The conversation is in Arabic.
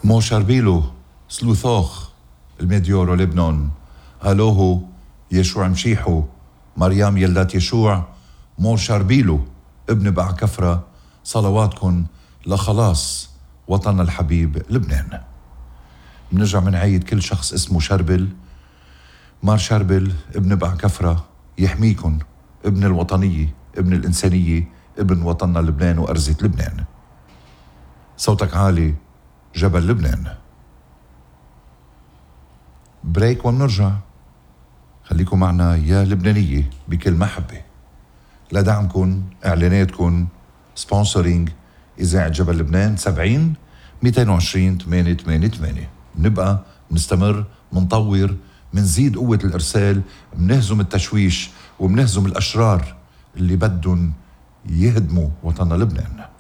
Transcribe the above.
مو شربيلو سلوثوخ الميديورو لبنان ألوهو يشوع مشيحو مريم يلدات يشوع مو شربيلو ابن بعكفرة صلواتكن لخلاص وطننا الحبيب لبنان. بنرجع منعيد كل شخص اسمه شربل مار شربل ابن بعكفرة يحميكن ابن الوطنية ابن الإنسانية ابن وطننا لبنان وأرزة لبنان. صوتك عالي جبل لبنان. بريك ومنرجع. خليكم معنا يا لبنانية بكل محبة لدعمكن إعلاناتكن سبونسرينج إذاعة جبل لبنان 70 220 888. نبقى منستمر منطور منزيد قوة الإرسال منهزم التشويش ومنهزم الأشرار اللي بدهم يهدموا وطننا لبنان.